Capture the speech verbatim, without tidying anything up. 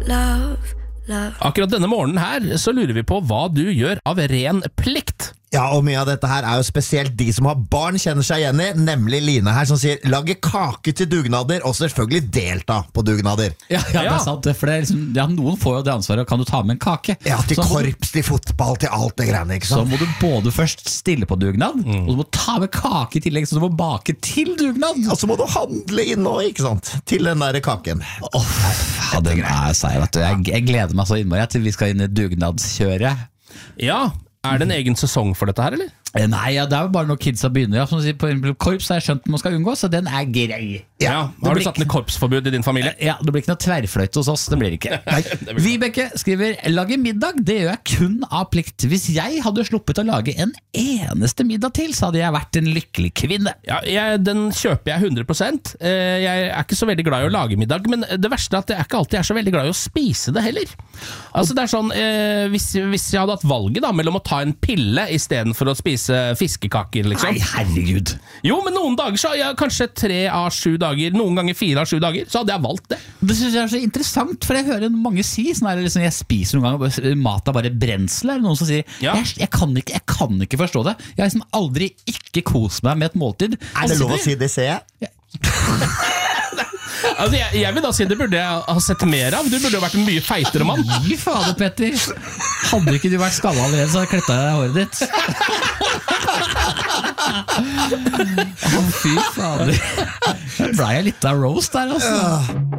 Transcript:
love, love. Akkurat denne morgenen her så lurer vi på hva du gjør av ren plikt. Ja, og mye av dette her er jo spesielt de som har barn kjenner seg igjen i, nemlig Line her som sier lage kake til dugnader, og selvfølgelig delta på dugnader. Ja, ja, det er sant, for det er liksom, ja, noen får jo det ansvaret, kan du ta med en kake? Ja, til så, korps, til fotball, til alt det greiene, ikke sant? Så må du både først stille på dugnad, mm. og så må du ta med kake i tillegg, så du må bake til dugnad. Ja, så må du handle inn nå, ikke sant? Til den der kaken. Oh, ja, den er seg, vet du. Jeg, jeg gleder meg så innmari til vi skal inn i dugnadskjøret. Ja, er det en egen sesong for dette her, eller? Nei, ja, det er jo bare når kidsa begynner. Ja, som sier, på korps har jeg skjønt man skal unngå, så den er grei. Ja, ja. Har du satt ned korpsforbud i din familie? Ja, det blir ikke noe tverrfløyte hos oss. Det blir ikke. Vibeke skriver, lage middag, det gjør jeg kun av plikt. Hvis jeg hadde sluppet å lage en eneste middag til, så hadde jeg vært en lykkelig kvinne. Ja, jeg, den kjøper jeg hundre prosent. Jeg er ikke så veldig glad i å lage middag, men det verste er at jeg er ikke alltid er så veldig glad i å spise det heller. Altså det er sånn, eh, hvis, hvis jeg hadde hatt valget da, mellom å ta en pille i stedet for å spise fiskekaker, liksom. Nei, herregud. Jo, men noen dager, så, ja, kanskje tre av sju dager, noen ganger fire av sju dager, så hadde jeg valgt det. Det synes jeg er så interessant, for jeg hører mange si, sånn her, liksom, jeg spiser noen ganger, mat er bare brensel, er det noen som sier, ja. jeg, jeg, kan ikke, jeg kan ikke forstå det. Jeg har liksom aldri ikke kost meg med et måltid. Er det lov å si det, ser jeg? Ja. Altså, jeg, jeg vil da si det burde jeg ha sett mer av. Du burde jo vært en mye feitere mann. Gi fader, Petter. Hadde ikke du vært skallet allerede, så hadde jeg klettet deg i håret ditt. Å, fy fader. Da ble jeg litt av roast der, altså.